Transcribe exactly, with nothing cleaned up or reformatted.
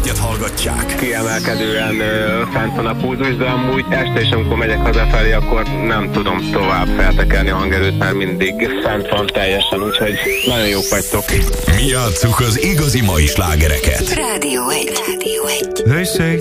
egyet hallgatják. Kiemelkedően ö, fent van a pulzus, de amúgy este is, amikor megyek hazafelé, akkor nem tudom tovább feltekelni a hangerőt, mert mindig fent van teljesen, úgyhogy nagyon jók vagytok. Mi játsszuk az igazi mai slágereket. Rádió egy. Rádió egy. They say